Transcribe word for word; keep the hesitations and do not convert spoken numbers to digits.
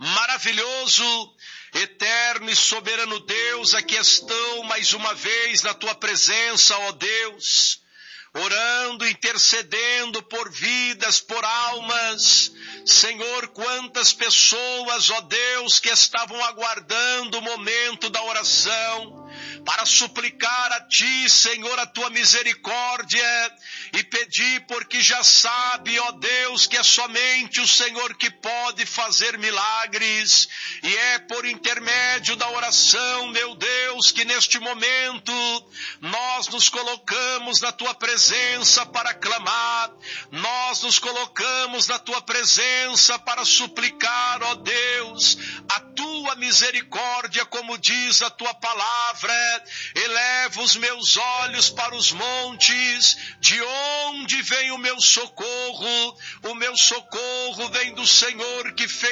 Maravilhoso, eterno e soberano Deus, aqui estão mais uma vez na tua presença, ó Deus, orando, intercedendo por vidas, por almas. Senhor, quantas pessoas, ó Deus, que estavam aguardando o momento da oração, para suplicar a Ti, Senhor, a Tua misericórdia, e pedir porque já sabe, ó Deus, que é somente o Senhor que pode fazer milagres, e é por intermédio da oração, meu Deus, que neste momento nós nos colocamos na Tua presença para clamar, nós nos colocamos na Tua presença para suplicar, ó Deus, a Tua misericórdia, como diz a Tua palavra. Eleva os meus olhos para os montes, de onde vem o meu socorro? O meu socorro vem do Senhor que fez